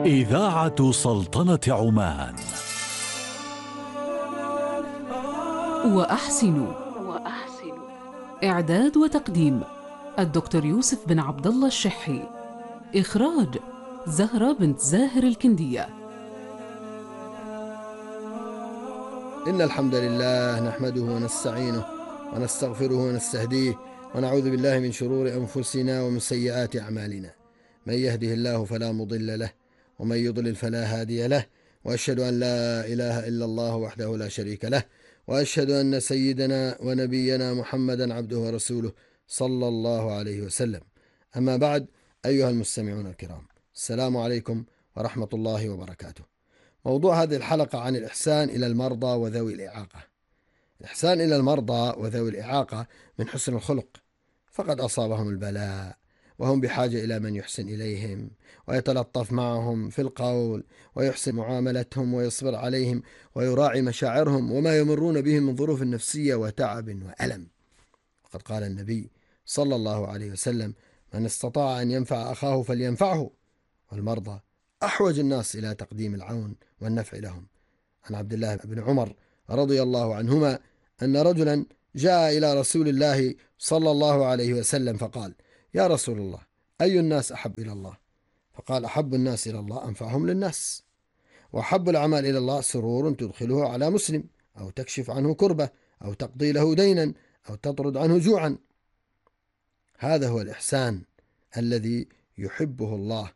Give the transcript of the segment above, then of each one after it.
إذاعة سلطنة عمان. وأحسن إعداد وتقديم الدكتور يوسف بن عبد الله الشحي. إخراج زهرة بنت زاهر الكندية. إن الحمد لله نحمده ونستعينه ونستغفره ونستهديه ونعوذ بالله من شرور أنفسنا ومن سيئات أعمالنا. من يهده الله فلا مضل له ومن يضلل فلا هادي له، وأشهد أن لا إله إلا الله وحده لا شريك له، وأشهد أن سيدنا ونبينا محمدا عبده ورسوله صلى الله عليه وسلم. أما بعد، أيها المستمعون الكرام، السلام عليكم ورحمة الله وبركاته. موضوع هذه الحلقة عن الإحسان إلى المرضى وذوي الإعاقة. الإحسان إلى المرضى وذوي الإعاقة من حسن الخلق، فقد أصابهم البلاء وهم بحاجة إلى من يحسن إليهم ويتلطف معهم في القول ويحسن معاملتهم ويصبر عليهم ويراعي مشاعرهم وما يمرون به من ظروف نفسية وتعب وألم. وقد قال النبي صلى الله عليه وسلم: من استطاع أن ينفع أخاه فلينفعه، والمرضى أحوج الناس إلى تقديم العون والنفع لهم. عن عبد الله بن عمر رضي الله عنهما أن رجلا جاء إلى رسول الله صلى الله عليه وسلم فقال: يا رسول الله، أي الناس أحب إلى الله؟ فقال: أحب الناس إلى الله أنفعهم للناس، وأحب الأعمال إلى الله سرور تدخله على مسلم، أو تكشف عنه كربة، أو تقضي له دينا، أو تطرد عنه جوعا. هذا هو الإحسان الذي يحبه الله،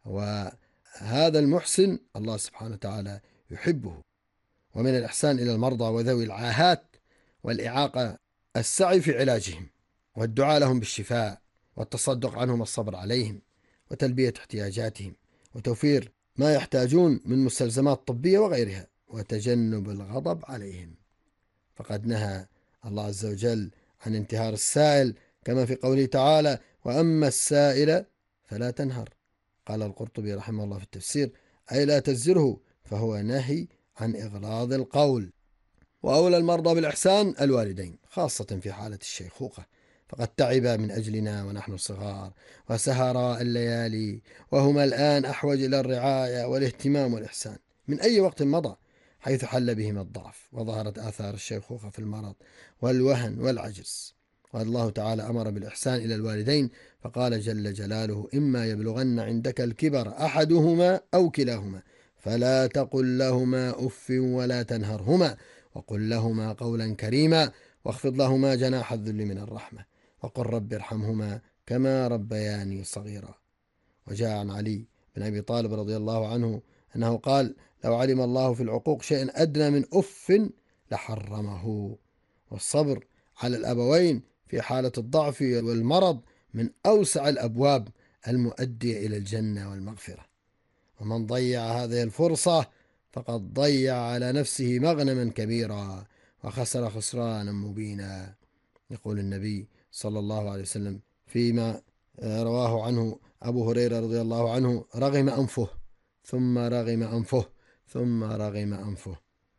وهذا المحسن الله سبحانه وتعالى يحبه. ومن الإحسان إلى المرضى وذوي العاهات والإعاقة السعي في علاجهم والدعاء لهم بالشفاء والتصدق عنهم والصبر عليهم وتلبية احتياجاتهم وتوفير ما يحتاجون من مستلزمات طبية وغيرها وتجنب الغضب عليهم. فقد نهى الله عز وجل عن انتهار السائل، كما في قوله تعالى: وأما السائل فلا تنهر. قال القرطبي رحمه الله في التفسير: أي لا تزره، فهو نهي عن إغلاظ القول. وأولى المرضى بالإحسان الوالدين، خاصة في حالة الشيخوخة، فقد تعبا من أجلنا ونحن صغار وسهرا الليالي، وهما الآن أحوج إلى الرعاية والاهتمام والإحسان من أي وقت مضى، حيث حل بهم الضعف وظهرت آثار الشيخوخة في المرض والوهن والعجز. والله تعالى أمر بالإحسان إلى الوالدين فقال جل جلاله: إما يبلغن عندك الكبر أحدهما أو كلاهما فلا تقل لهما أف ولا تنهرهما، وقل لهما قولا كريما، واخفض لهما جناح الذل من الرحمة، وقل رب ارحمهما كما ربياني صغيرا. وجاء عن علي بن أبي طالب رضي الله عنه أنه قال: لو علم الله في العقوق شيئا أدنى من أف لحرمه. والصبر على الأبوين في حالة الضعف والمرض من أوسع الأبواب المؤدية إلى الجنة والمغفرة. ومن ضيع هذه الفرصة فقد ضيع على نفسه مغنما كبيرا وخسر خسرانا مبينا. يقول النبي صلى الله عليه وسلم فيما رواه عنه أبو هريرة رضي الله عنه: رغم أنفه ثم رغم أنفه ثم رغم أنفه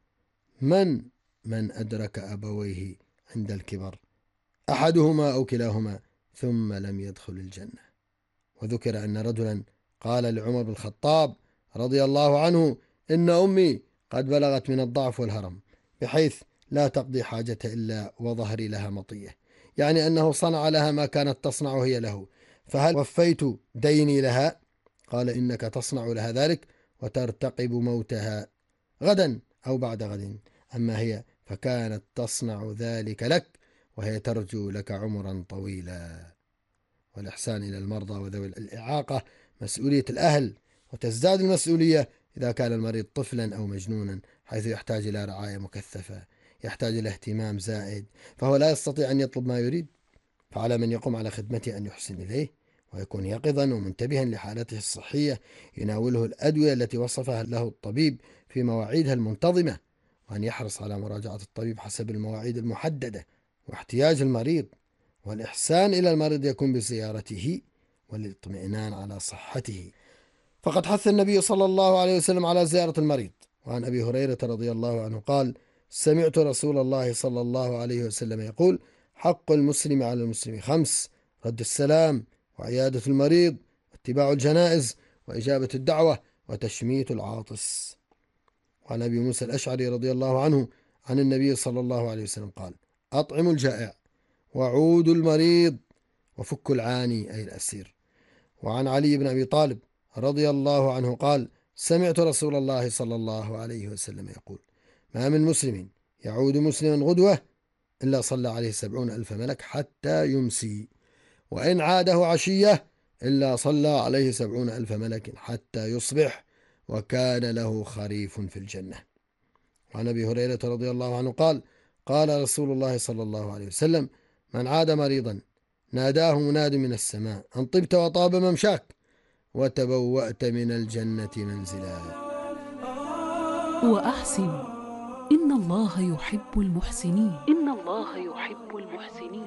من أدرك أبويه عند الكبر أحدهما أو كلاهما ثم لم يدخل الجنة. وذكر أن رجلا قال لعمر بن الخطاب رضي الله عنه: إن أمي قد بلغت من الضعف والهرم بحيث لا تقضي حاجة إلا وظهري لها مطية، يعني أنه صنع لها ما كانت تصنع هي له، فهل وفيت ديني لها؟ قال: إنك تصنع لها ذلك وترتقب موتها غدا أو بعد غد، أما هي فكانت تصنع ذلك لك وهي ترجو لك عمرا طويلا. والإحسان إلى المرضى وذوي الإعاقة مسؤولية الأهل، وتزداد المسؤولية إذا كان المريض طفلا أو مجنونا، حيث يحتاج إلى رعاية مكثفة، يحتاج إلى اهتمام زائد، فهو لا يستطيع أن يطلب ما يريد. فعلى من يقوم على خدمته أن يحسن إليه ويكون يقظا ومنتبها لحالته الصحية، يناوله الأدوية التي وصفها له الطبيب في مواعيدها المنتظمة، وأن يحرص على مراجعة الطبيب حسب المواعيد المحددة واحتياج المريض. والإحسان إلى المريض يكون بزيارته والاطمئنان على صحته، فقد حث النبي صلى الله عليه وسلم على زيارة المريض. وعن أبي هريرة رضي الله عنه قال: سمعت رسول الله صلى الله عليه وسلم يقول: حق المسلم على المسلم 5: رد السلام، وعيادة المريض، واتباع الجنائز، وإجابة الدعوة، وتشميت العاطس. وعن أبي موسى الأشعري رضي الله عنه عن النبي صلى الله عليه وسلم قال: أطعموا الجائع، وعودوا المريض، وفكوا العاني أي الأسير. وعن علي بن أبي طالب رضي الله عنه قال: سمعت رسول الله صلى الله عليه وسلم يقول: ما من مسلم يعود مسلما غدوة إلا صلى عليه 70,000 ملك حتى يمسي، وإن عاده عشية إلا صلى عليه 70,000 ملك حتى يصبح، وكان له خريف في الجنة. وعن أبي هريرة رضي الله عنه قال: قال رسول الله صلى الله عليه وسلم: من عاد مريضا ناداه مناد من السماء أن طبت وطاب ممشاك، وتبوأت من الجنة منزلا. وأحسن، إن الله يحب المحسنين. إن الله يحب المحسنين.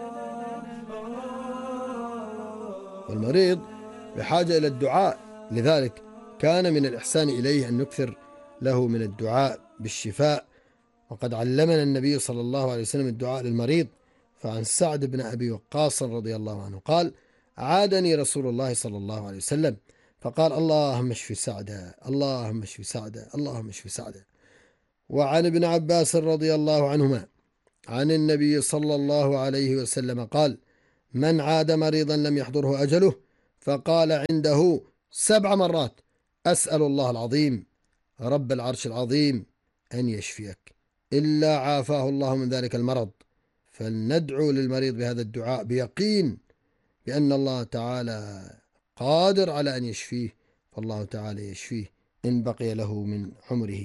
والمريض بحاجة إلى الدعاء، لذلك كان من الإحسان إليه أن نكثر له من الدعاء بالشفاء. وقد علمنا النبي صلى الله عليه وسلم الدعاء للمريض. فعن سعد بن أبي وقاص رضي الله عنه قال: عادني رسول الله صلى الله عليه وسلم فقال: اللهم اشف سعدا، اللهم اشف سعدا، اللهم اشف سعدا. وعن ابن عباس رضي الله عنهما عن النبي صلى الله عليه وسلم قال: من عاد مريضا لم يحضره أجله فقال عنده 7 مرات: أسأل الله العظيم رب العرش العظيم أن يشفيك، إلا عافاه الله من ذلك المرض. فلندعو للمريض بهذا الدعاء بيقين بأن الله تعالى قادر على أن يشفيه، فالله تعالى يشفيه إن بقي له من عمره.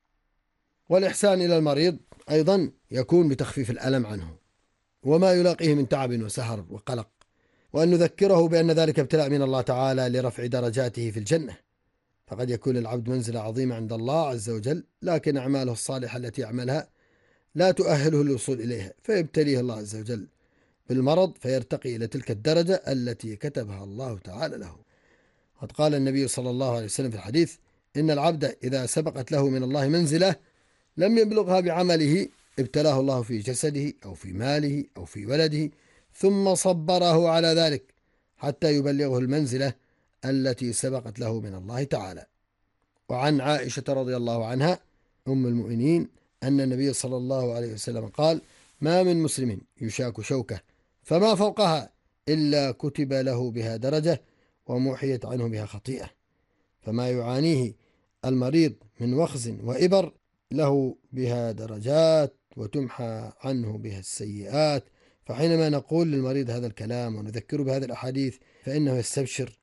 والإحسان إلى المريض أيضا يكون بتخفيف الألم عنه وما يلاقيه من تعب وسهر وقلق، وأن نذكره بأن ذلك ابتلاء من الله تعالى لرفع درجاته في الجنة. فقد يكون العبد منزلة عظيمة عند الله عز وجل، لكن أعماله الصالحة التي يعملها لا تؤهله للوصول إليها، فيبتليه الله عز وجل بالمرض فيرتقي إلى تلك الدرجة التي كتبها الله تعالى له. قد قال النبي صلى الله عليه وسلم في الحديث: إن العبد إذا سبقت له من الله منزلة لم يبلغها بعمله ابتلاه الله في جسده أو في ماله أو في ولده، ثم صبره على ذلك حتى يبلغه المنزلة التي سبقت له من الله تعالى. وعن عائشة رضي الله عنها أم المؤمنين أن النبي صلى الله عليه وسلم قال: ما من مسلم يشاك شوكة فما فوقها إلا كتب له بها درجة ومحيت عنه بها خطيئة. فما يعانيه المريض من وخز وإبر له بها درجات وتمحى عنه بها السيئات. فحينما نقول للمريض هذا الكلام ونذكره بهذه الأحاديث فإنه يستبشر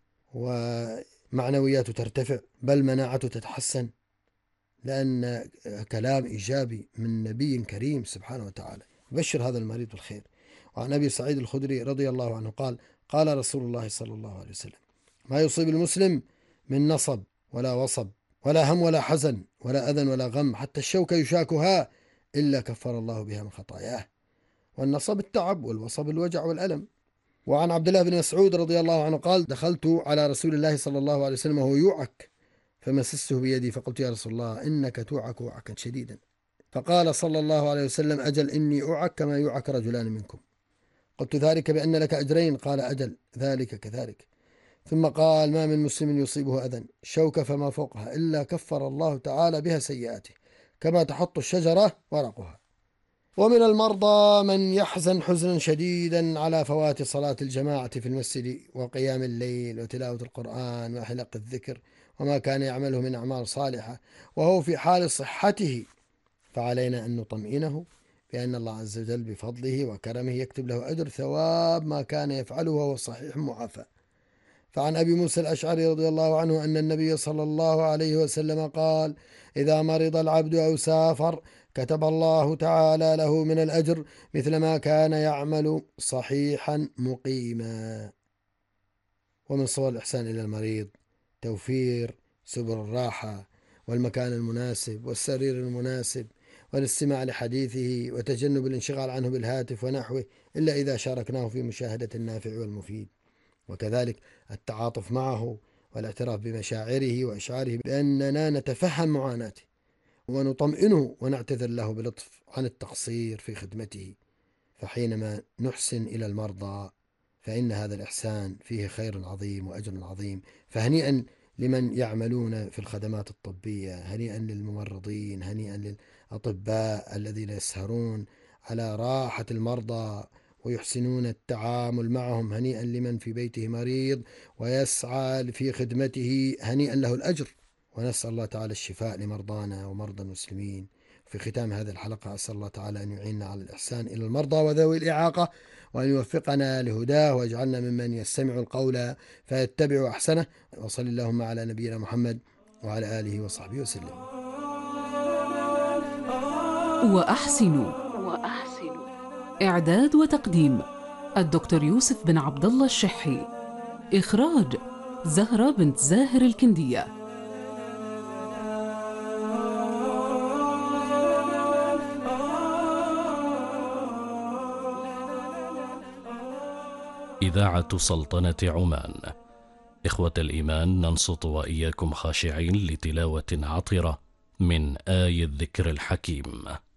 ومعنوياته ترتفع، بل مناعته تتحسن، لأن كلام إيجابي من نبي كريم سبحانه وتعالى يبشر هذا المريض بالخير. وعن أبي سعيد الخدري رضي الله عنه قال: قال رسول الله صلى الله عليه وسلم: ما يصيب المسلم من نصب ولا وصب ولا هم ولا حزن ولا أذى ولا غم حتى الشوكة يشاكها إلا كفر الله بها من خطاياه. والنصب التعب، والوصب الوجع والألم. وعن عبد الله بن مسعود رضي الله عنه قال: دخلت على رسول الله صلى الله عليه وسلم وهو يوعك فمسسته بيدي فقلت: يا رسول الله إنك توعك وعكا شديدا. فقال صلى الله عليه وسلم: أجل إني أوعك كما يوعك رجلان منكم. قلت: ذلك بأن لك أجرين؟ قال: أجل ذلك كذلك. ثم قال: ما من مسلم يصيبه أذى شوكة فما فوقها إلا كفر الله تعالى بها سيئاته كما تحط الشجرة ورقها. ومن المرضى من يحزن حزنا شديدا على فوات صلاة الجماعة في المسجد وقيام الليل وتلاوة القرآن وحلق الذكر وما كان يعمله من أعمال صالحة وهو في حال صحته، فعلينا أن نطمئنه بأن الله عز وجل بفضله وكرمه يكتب له أجر ثواب ما كان يفعله وهو صحيح معافى. فعن أبي موسى الأشعري رضي الله عنه أن النبي صلى الله عليه وسلم قال: إذا مرض العبد أو سافر كتب الله تعالى له من الأجر مثل ما كان يعمل صحيحا مقيما. ومن صور الإحسان إلى المريض توفير سبل الراحة والمكان المناسب والسرير المناسب والاستماع لحديثه وتجنب الانشغال عنه بالهاتف ونحوه إلا إذا شاركناه في مشاهدة النافع والمفيد. وكذلك التعاطف معه والاعتراف بمشاعره وإشعاره بأننا نتفهم معاناته ونطمئنه ونعتذر له بلطف عن التقصير في خدمته. فحينما نحسن إلى المرضى فإن هذا الإحسان فيه خير عظيم وأجر عظيم. فهنيئا لمن يعملون في الخدمات الطبية، هنيئا للممرضين، هنيئا للأطباء الذين يسهرون على راحة المرضى ويحسنون التعامل معهم، هنيئا لمن في بيته مريض ويسعى في خدمته، هنيئا له الأجر. ونسأل الله تعالى الشفاء لمرضانا ومرضى المسلمين. في ختام هذه الحلقة أسأل الله تعالى أن يعيننا على الإحسان إلى المرضى وذوي الإعاقة، وأن يوفقنا لهداه، ويجعلنا ممن يستمع القول فيتبع أحسنه. وصل اللهم على نبينا محمد وعلى آله وصحبه وسلم. وأحسنوا. إعداد وتقديم الدكتور يوسف بن عبد الله الشحي. إخراج زهرة بنت زاهر الكندية. إذاعة سلطنة عمان. إخوة الإيمان، ننصت وإياكم خاشعين لتلاوة عطرة من آي الذكر الحكيم.